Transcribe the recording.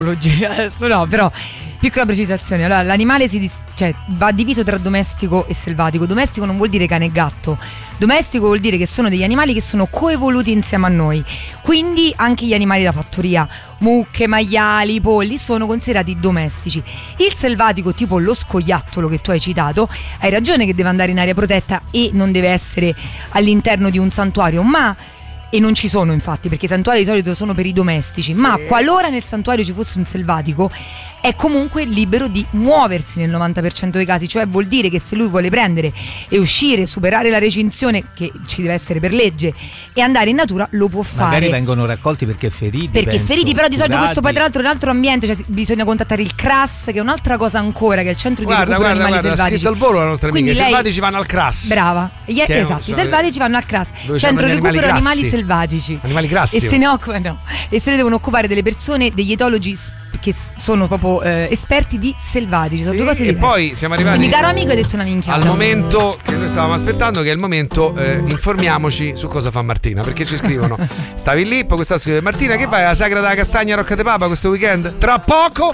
adesso no, però più che la precisazione, allora l'animale va diviso tra domestico e selvatico. Domestico non vuol dire cane e gatto, domestico vuol dire che sono degli animali che sono coevoluti insieme a noi, quindi anche gli animali da fattoria, mucche, maiali, polli, sono considerati domestici. Il selvatico, tipo lo scoiattolo che tu hai citato, hai ragione che deve andare in area protetta e non deve essere all'interno di un santuario, e non ci sono infatti, perché i santuari di solito sono per i domestici, ma qualora nel santuario ci fosse un selvatico è comunque libero di muoversi nel 90% dei casi, cioè vuol dire che se lui vuole prendere e uscire, superare la recinzione che ci deve essere per legge e andare in natura, lo può fare. Magari vengono raccolti perché feriti, però di solito questo poi tra l'altro in un altro ambiente, cioè bisogna contattare il CRAS, che è un'altra cosa ancora, che è il centro di recupero animali selvatici. Scritto al volo la nostra amica, i selvatici vanno al CRAS. Brava, esatto, i selvatici vanno al CRAS, centro di recupero animali selvatici. Animali grassi. E se ne occupano, e se ne devono occupare delle persone, degli etologi che sono proprio esperti di selvatici, sono due cose diverse. E poi siamo arrivati, quindi caro amico, hai detto una minchiata, al momento che noi stavamo aspettando, che è il momento informiamoci su cosa fa Martina, perché ci scrivono stavi lì, poi quest'altro scrive: Martina, che vai alla Sagra della Castagna Rocca de Papa questo weekend? Tra poco